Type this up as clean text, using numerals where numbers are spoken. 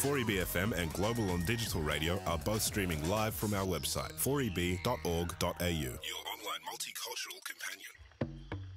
4EB-FM and Global on Digital Radio are both streaming live from our website, 4eb.org.au. Your online multicultural companion.